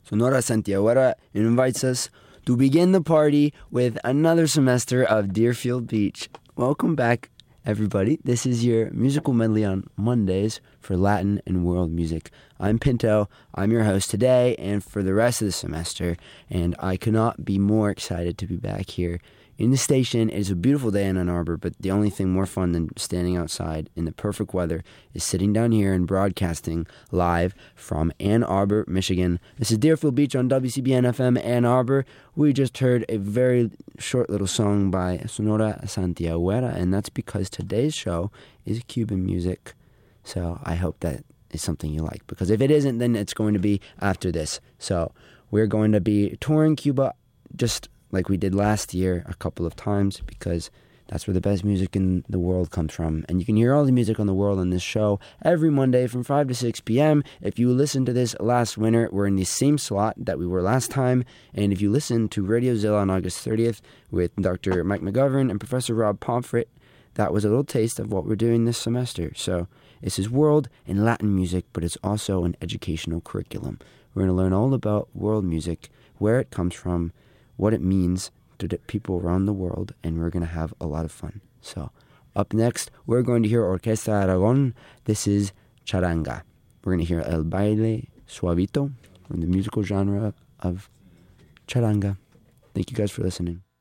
Sonora Santiaguera invites us to begin the party with another semester of Deerfield Beach. Welcome back, everybody. This is your musical medley on Mondays for Latin and world music. I'm Pinto. I'm your host today and for the rest of the semester, and I could not be more excited to be back here in the station. It's a beautiful day in Ann Arbor, but the only thing more fun than standing outside in the perfect weather is sitting down here and broadcasting live from Ann Arbor, Michigan. This is Deerfield Beach on WCBN FM Ann Arbor. We just heard a very short little song by Sonora Santiaguera, and that's because today's show is Cuban music. So I hope that is something you like, because if it isn't, then it's going to be after this. So we're going to be touring Cuba just like we did last year a couple of times, because that's where the best music in the world comes from. And you can hear all the music on the world on this show every Monday from 5 to 6 p.m. If you listened to this last winter, we're in the same slot that we were last time. And if you listen to Radio Zilla on August 30th with Dr. Mike McGovern and Professor Rob Pomfret, that was a little taste of what we're doing this semester. So this is world and Latin music, but it's also an educational curriculum. We're going to learn all about world music, where it comes from, what it means to people around the world, and we're going to have a lot of fun. So, up next, we're going to hear Orquesta Aragon. This is Charanga. We're going to hear El Baile Suavito from the musical genre of Charanga. Thank you guys for listening.